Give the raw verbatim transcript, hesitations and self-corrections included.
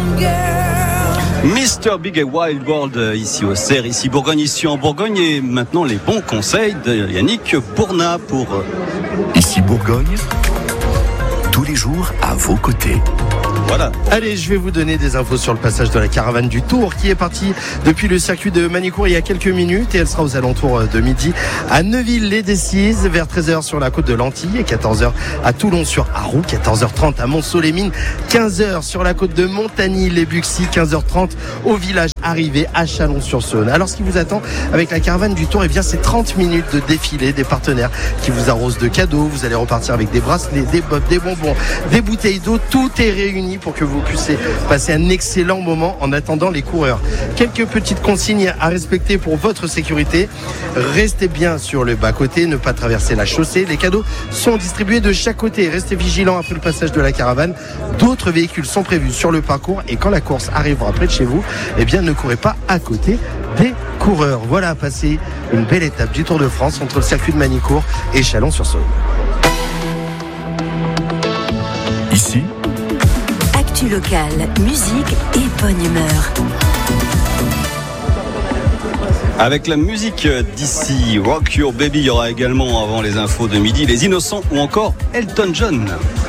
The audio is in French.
mister Big et Wild World ici au C E R, ici Bourgogne, ici en Bourgogne, et maintenant les bons conseils de Yannick Bourna pour... Ici Bourgogne, tous les jours à vos côtés. Voilà. Allez, je vais vous donner des infos sur le passage de la caravane du Tour qui est partie depuis le circuit de Manicourt il y a quelques minutes et elle sera aux alentours de midi à Neuville-les-Decize, vers treize heures sur la côte de l'Antille et quatorze heures à Toulon-sur-Arroux, quatorze heures trente à Monceau-les-Mines, quinze heures sur la côte de Montagny-les-Buxy, quinze heures trente au village arrivé à Chalon-sur-Saône. Alors ce qui vous attend avec la caravane du Tour, eh bien c'est trente minutes de défilé, des partenaires qui vous arrosent de cadeaux, vous allez repartir avec des bracelets, des bottes, des bonbons, des bouteilles d'eau, tout est réuni pour que vous puissiez passer un excellent moment en attendant les coureurs. Quelques petites consignes à respecter pour votre sécurité. Restez bien sur le bas-côté, ne pas traverser la chaussée. Les cadeaux sont distribués de chaque côté. Restez vigilants après le passage de la caravane. D'autres véhicules sont prévus sur le parcours et quand la course arrivera près de chez vous, eh bien ne courez pas à côté des coureurs. Voilà, passer une belle étape du Tour de France entre le circuit de Manicourt et Chalon-sur-Saône. Ici, actu locale, musique et bonne humeur. Avec la musique d'ici, Rock Your Baby, il y aura également avant les infos de midi, Les Innocents ou encore Elton John.